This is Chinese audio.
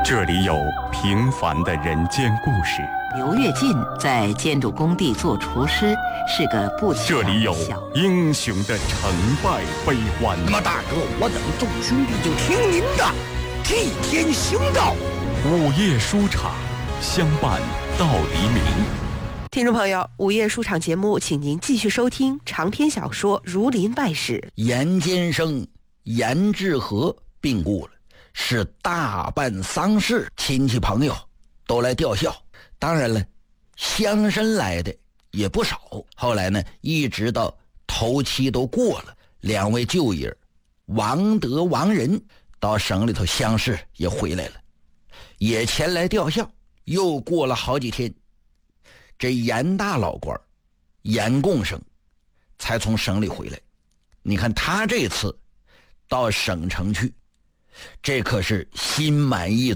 这里有平凡的人间故事， 刘跃进在建筑工地做厨师，是个不起眼的这里有小英雄的成败悲欢。 那么大哥，我等众兄弟就听您的，替天行道。 午夜书场，相伴到黎明。 听众朋友，午夜书场节目，请您继续收听长篇小说《儒林外史》。 严监生、严志和病故了，是大办丧事，亲戚朋友都来吊孝。当然了，乡绅来的也不少。后来呢，一直到头七都过了，两位舅爷王德、王仁到省里头乡试也回来了，也前来吊孝。又过了好几天，这严大老官严贡生才从省里回来。你看他这次到省城去，这可是心满意足。